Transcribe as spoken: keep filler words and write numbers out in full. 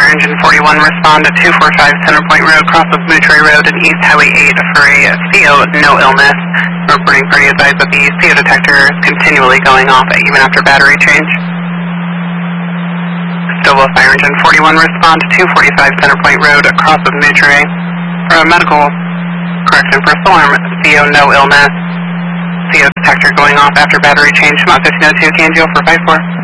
Fire Engine forty-one, respond to two forty-five Centerpoint Road, cross of Moutray Road and East Highway eight for a C O, no illness. Reporting party advised that the C O detector is continually going off even after battery change. Stillwell Fire Engine forty-one, respond to two forty-five Centerpoint Road, cross of Moutray for a medical correction for storm. C O, no illness. C O detector going off after battery change. Mod fifteen oh two, K N G O for five four.